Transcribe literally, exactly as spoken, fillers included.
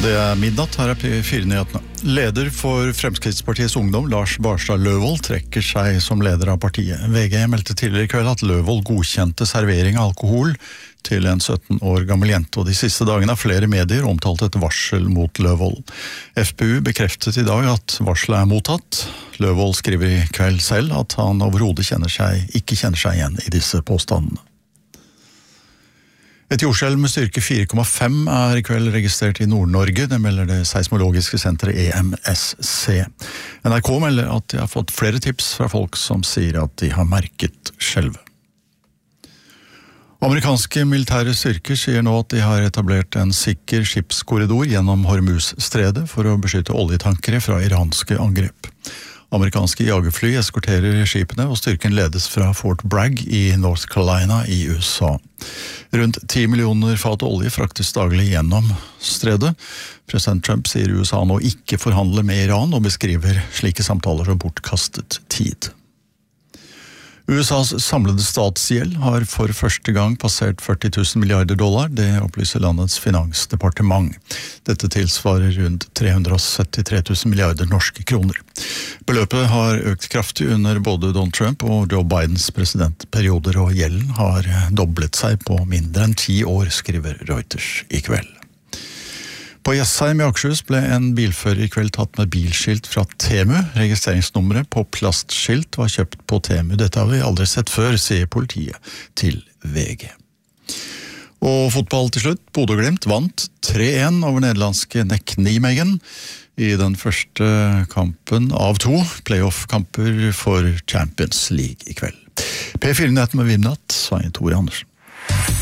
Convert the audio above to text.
Det er midnatt, her er P fire-nyhetene. Leder for Fremskrittspartiets ungdom, Lars Barstad Løvold, trekker seg som leder av partiet. V G meldte tidligere i kveld at Løvold godkjente servering av alkohol til en sytten år gammel jente, og de siste dagene har flere medier omtalt et varsel mot Løvold. F P U bekreftet i dag at varselet er mottatt. Løvold skriver i kveld selv at han overhodet kjenner seg, ikke kjenner seg igjen i disse påstandene. Et jordskjelv med styrke fire komma fem er i kveld registrert i Nord-Norge, det melder det seismologiske senteret E M S C. N R K melder at de har fått flere tips fra folk som sier at de har merket skjelvet. Amerikanske militære styrker sier nå at de har etablert en sikker skipskorridor gjennom Hormuz-stredet for å beskytte oljetankere fra iranske angrep. Amerikanske jagerfly eskorterer skipene, og styrken ledes fra Fort Bragg i North Carolina i U S A. Rundt ti millioner fat olje fraktes daglig gjennom stredet. President Trump sier U S A nå ikke forhandler med Iran, og beskriver slike samtaler som bortkastet tid. U S A's samlede statsgjeld har for første gang passert førti tusen milliarder dollar, det opplyser landets finansdepartement. Dette tilsvarer rundt tre hundre syttitre tusen milliarder norske kroner. Beløpet har økt kraftig under både Donald Trump og Joe Bidens presidentperioder, og gjelden har doblet seg på mindre enn ti år, skriver Reuters i kveld. På Jessheim i Akershus ble en bilfører i kveld tatt med bilskilt fra Temu. Registreringsnummeret på plastskilt var kjøpt på Temu. Dette har vi aldri sett før, sier politiet til V G. Og fotball til slutt. Bodø/Glimt vant tre én over nederlandske Nek Nijmegen i den første kampen av to playoff-kamper for Champions League i kveld. P fire-nyhetene med Vinnatt, Svein Tore Andersen.